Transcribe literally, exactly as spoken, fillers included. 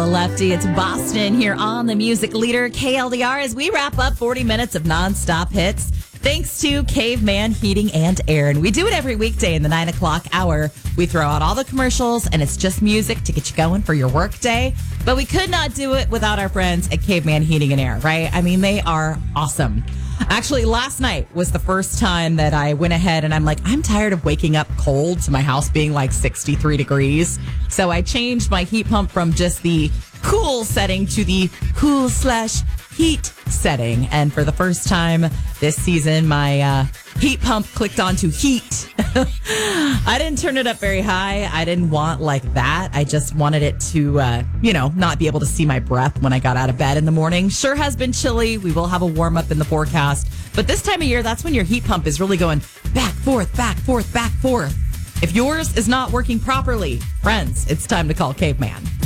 Lefty, it's Boston here on the Music Leader K L D R as we wrap up forty minutes of nonstop hits. Thanks to Caveman Heating and Air. And we do it every weekday in the nine o'clock hour. We throw out all the commercials and it's just music to get you going for your work day. But we could not do it without our friends at Caveman Heating and Air, right? I mean, they are awesome. Actually, last night was the first time that I went ahead and I'm like, I'm tired of waking up cold to my house being like sixty-three degrees. So I changed my heat pump from just the cool setting to the cool slash heat setting. And for the first time this season, my uh, heat pump clicked onto heat. I didn't turn it up very high. I didn't want like that. I just wanted it to, uh, you know, not be able to see my breath when I got out of bed in the morning. Sure has been chilly. We will have a warm up in the forecast. But this time of year, that's when your heat pump is really going back, forth, back, forth, back, forth. If yours is not working properly, friends, it's time to call Caveman.